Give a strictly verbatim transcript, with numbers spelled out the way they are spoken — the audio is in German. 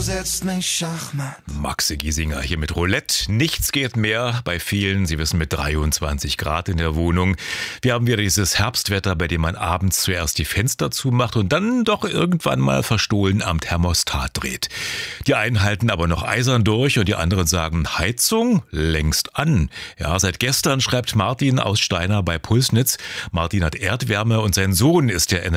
setzt mich Schachmatt. Maxe Giesinger hier mit Roulette. Nichts geht mehr bei vielen. Sie wissen, mit dreiundzwanzig Grad in der Wohnung. Wir haben wieder dieses Herbstwetter, bei dem man abends zuerst die Fenster zumacht und dann doch irgendwann mal verstohlen am Thermostat dreht. Die einen halten aber noch eisern durch und die anderen sagen, Heizung längst an. Ja, seit gestern schreibt Martin aus Steiner bei Pulsnitz. Martin hat Erdwärme und sein Sohn ist der